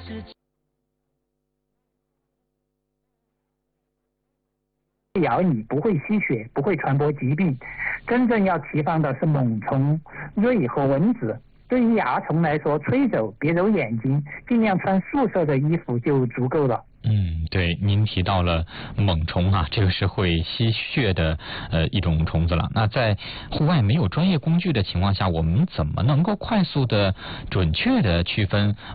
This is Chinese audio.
咬你，不会吸血，不会传播疾病。真正要提防的是猛虫、蚋和蚊子。对于蚜虫来说，吹走别揉眼睛，尽量穿素色的衣服就足够了。 对，您提到了猛虫啊，这个是会吸血的一种虫子了。那在户外没有专业工具的情况下，我们怎么能够快速的、准确的区分